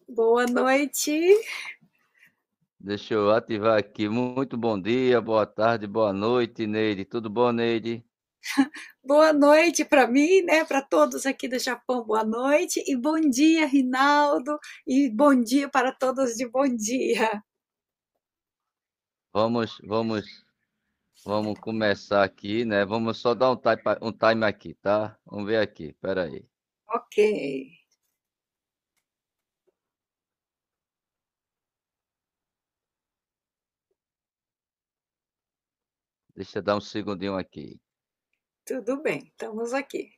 Boa noite. Deixa eu ativar aqui. Muito bom dia, boa tarde, boa noite, Neide. Tudo bom, Neide? Boa noite para mim, né? Para todos aqui do Japão, boa noite. E bom dia, Rinaldo. E bom dia para todos de bom dia. Vamos começar aqui, né? Vamos só dar um time aqui, tá? Vamos ver aqui. Pera aí. Ok. Deixa eu dar um segundinho aqui. Tudo bem, estamos aqui.